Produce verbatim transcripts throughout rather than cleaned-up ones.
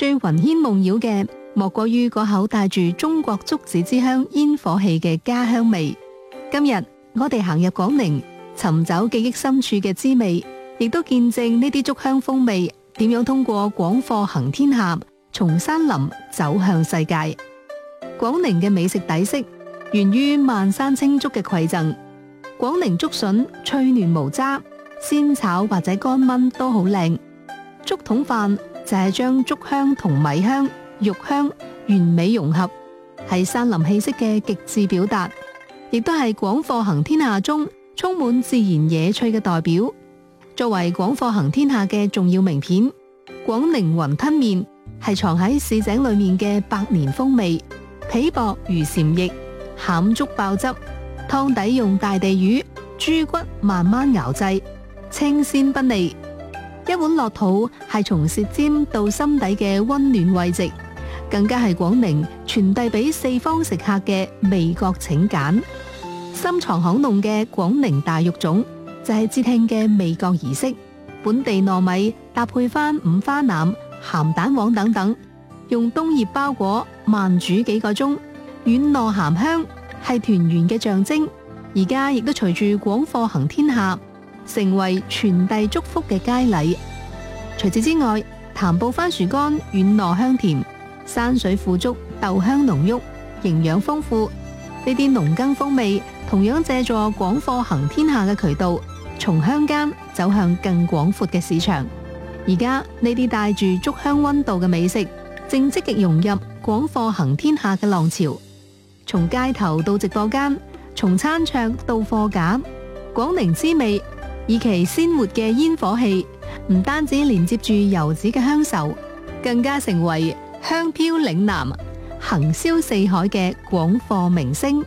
最魂牽夢繞嘅莫過於嗰口帶住中國竹子之鄉煙火氣嘅家鄉味。今日我哋行入廣寧，尋找記憶深處嘅滋味，亦都見證呢啲竹鄉風味點樣通過廣貨行天下，從山林走向世界。廣寧嘅美食底色源於萬山青竹嘅饋贈。廣寧竹筍脆嫩無渣，鮮炒或者乾炆都好靚。竹筒飯就係將竹香同米香、肉香完美融合，係山林氣息嘅極致表達，亦都係廣貨行天下中充滿自然野趣嘅代表。作為廣貨行天下嘅重要名片，廣寧雲吞麵係藏喺市井裏面嘅百年風味，皮薄如禪液，餡竹爆汁，湯底用大地魚、豬骨慢慢熬製，清鮮不膩。一碗落肚係從舌尖到心底嘅溫暖慰藉，更加係廣寧傳遞俾四方食客嘅味覺請柬。深藏巷弄嘅廣寧大肉粽就係節慶嘅味覺儀式，本地糯米搭配翻五花腩、鹹蛋黃等等，用冬葉包裹慢煮幾個鐘，軟糯鹹香，係團圓嘅象徵。而家亦都隨住廣貨行天下，成為傳遞祝福嘅佳禮。除此之外，潭埔番薯乾軟糯香甜，山水腐竹豆香濃郁，營養豐富。呢啲農耕風味同樣借助廣貨行天下嘅渠道，從鄉間走向更廣闊嘅市場。而家呢啲帶住竹香溫度嘅美食，正積極融入廣貨行天下嘅浪潮。從街頭到直播間，從餐桌到貨架，廣寧滋味以其鮮活嘅煙火氣，唔單止連接住遊子嘅鄉愁，更加成為香飄嶺南、行銷四海嘅廣貨明星。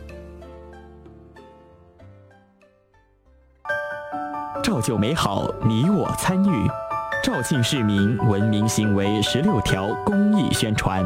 造就美好，你我參與。肇慶市民文明行為十六條公益宣傳。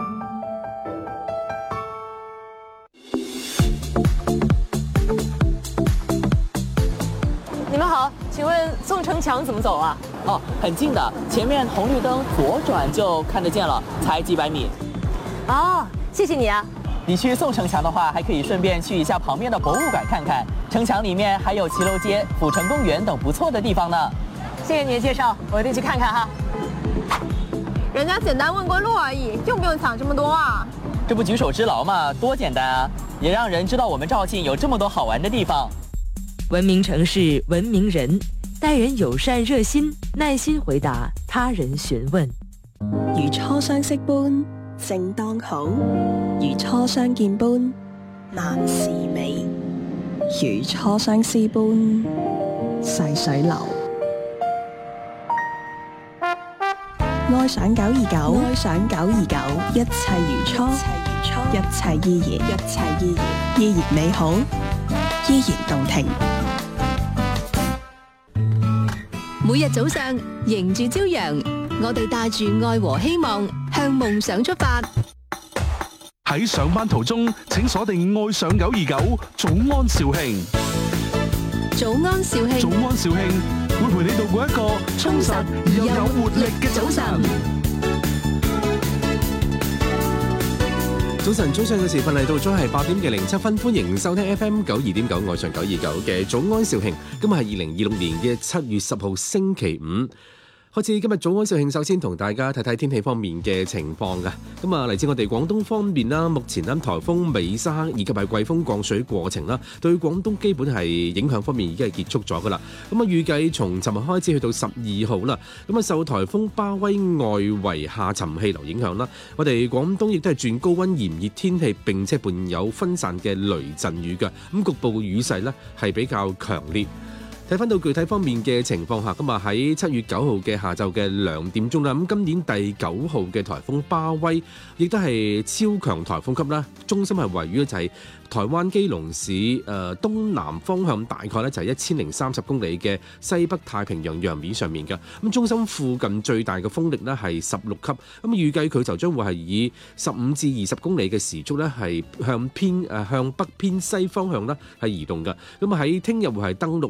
你們好，請問宋城牆怎麼走啊？ 哦，很近的，前面紅綠燈左轉就看得見了，才幾百米。 哦，謝謝你啊。 你去宋城牆的話，還可以順便去一下旁邊的博物館看看。城牆裡面還有騎樓街、阜成公園等不錯的地方呢。 謝謝你的介紹，我一定去看看哈。 人家簡單問過路而已，用不用想這麼多啊？ 這不舉手之勞嘛，多簡單啊！也讓人知道我們肇慶有這麼多好玩的地方。 文明城市，文明人，待人友善熱心，耐心回答他人詢問。 如初相識般正當好，如初相見般萬事美，如初相思般細水流。愛上九二九，愛上九二九，一切如初，一切依然，一切依然，依然美好，依然動聽。 每日早上迎住朝陽，我哋帶住愛和希望向夢想出發。 喺上班途中，請鎖定愛上九二九早安肇慶。 早安肇慶， 早安肇慶會陪你度過一個充實而又有活力嘅早晨。 早晨，早上嘅時分嚟到咗係八點嘅零七分，歡迎收聽 F M 九二點九愛上九二九嘅早安肇慶。今日係二零二六年嘅七月十號星期五。開始今日早安肇慶，首先同大家睇睇天氣方面嘅情況㗎。咁啊，嚟自我哋廣東方面啦，目前呢颱風美沙以及係季風降水過程啦，對廣東基本係影響方面已經係結束咗㗎啦。咁啊，預計從尋日開始去到十二號啦，咁啊受颱風巴威外圍下沉氣流影響啦，我哋廣東亦都係轉高溫炎熱天氣，並且伴有分散嘅雷陣雨㗎。咁局部雨勢呢係比較強烈。睇翻到具體方面嘅情況下，咁啊喺七月九號嘅下晝嘅兩點鐘啦，咁今年第九號嘅颱風巴威亦都係超強颱風級啦，中心係位於就係台灣基隆市誒東南方向，大概咧就係一千零三十公里嘅西北太平洋洋面上面嘅。咁中心附近最大嘅風力咧係十六級，咁預計佢就將會係以十五至二十公里嘅時速咧係向偏誒向北偏西方向咧係移動嘅。咁啊喺聽日會係登陸或者係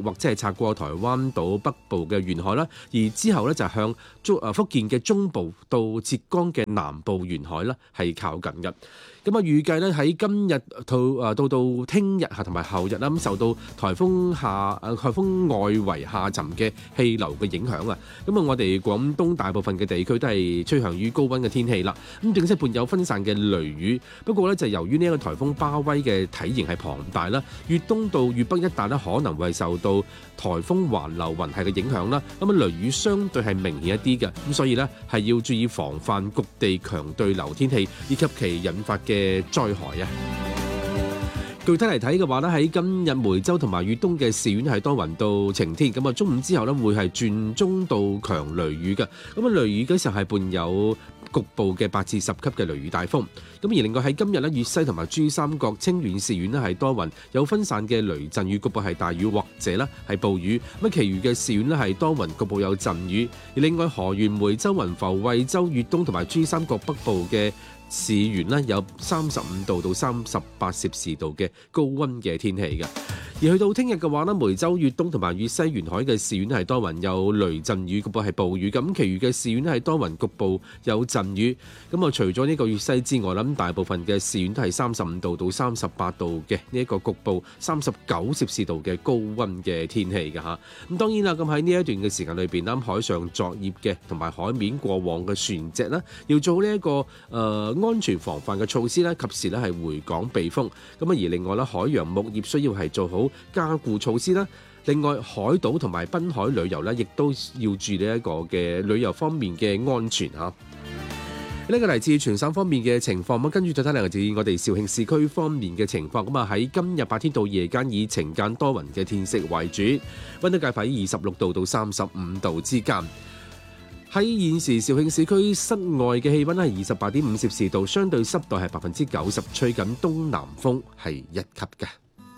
擦過台灣島北部嘅沿海啦，而之後咧就向中誒福建嘅中部到浙江嘅南部沿海啦，係靠近嘅。咁啊，預計咧喺今日到誒到到聽日嚇同埋後日啦，咁受到颱風下誒颱風外圍下沉嘅氣流嘅影響啊，咁啊，我哋廣東大部分嘅地區都係趨向於高溫嘅天氣啦。咁並且伴有分散嘅雷雨。不過咧，就由於呢一個颱風巴威嘅體型係龐大啦，粵東到粵北一帶咧可能會受到颱風環流雲系嘅影響啦。咁啊，雷雨相對係明顯一啲嘅，咁所以咧係要注意防範局地強對流天氣以及其引發嘅嘅災害啊！具體嚟睇嘅話咧，喺今日梅州同埋粵東嘅市縣係多雲到晴天，咁啊中午之後咧會係轉中到強雷雨嘅，咁啊雷雨嗰時候係伴有局部嘅八至十級嘅雷雨大風。咁而另外喺今日咧，粵西同埋珠三角清遠市縣咧係多雲，有分散嘅雷陣雨，局部係大雨或者咧係暴雨。咁啊，其餘嘅市縣咧係多雲，局部有陣雨。而另外河源、梅州、雲浮、惠州、粵東同埋珠三角北部嘅市縣呢有三十五度到三十八攝氏度嘅高溫嘅天氣嘅。而去到聽日嘅話呢，梅州、粵東同埋粵西沿海嘅市縣係多雲，有雷陣雨，局部係暴雨。咁其餘嘅市縣係多雲，局部有陣雨。咁啊，除咗呢個粵西之外，諗大部分嘅市縣都係三十五度到三十八度嘅呢一個局部三十九攝氏度嘅高溫嘅天氣嘅嚇。咁當然啦，咁喺呢一段嘅時間裏邊，諗海上作業嘅同埋海面過往嘅船隻啦，要做呢、這、一個誒、呃、安全防範嘅措施咧，及時咧係回港避風。咁啊，而另外咧，海洋牧業需要係做好加固措施啦。另外，海島同埋濱海旅遊咧，亦都要注意呢一個嘅旅遊方面嘅安全嚇。呢個嚟自全省方面嘅情況，咁跟住再睇嚟自我哋肇慶市區方面嘅情況。咁啊喺今日白天到夜間以晴間多雲嘅天色為主，溫度介乎喺二十六度到三十五度之間。喺現時肇慶市區室外嘅氣溫係二十八點五攝氏度，相對濕度係百分之九十，吹緊東南風係一級嘅。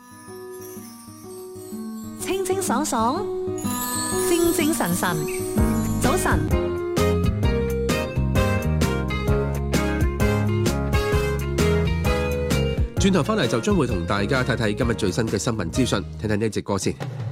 清清爽爽，精精神神，早晨。 轉頭翻嚟就將會同大家睇睇今日最新嘅新聞資訊，聽睇呢一隻歌先。